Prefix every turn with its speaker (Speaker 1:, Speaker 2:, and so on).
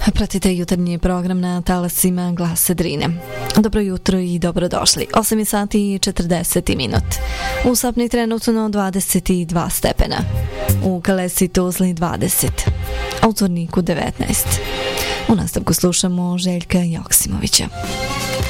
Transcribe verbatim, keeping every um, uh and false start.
Speaker 1: Pratite jutarnji program na talasima Glasa Drine. Dobro jutro i dobrodošli. osam sati i četrdeset minut. U Sapni trenutno dvadeset dva stepena. U Kalesi Tuzli dvadeset. A u Zvorniku devetnaest. U nastavku slušamo Željka Joksimovića.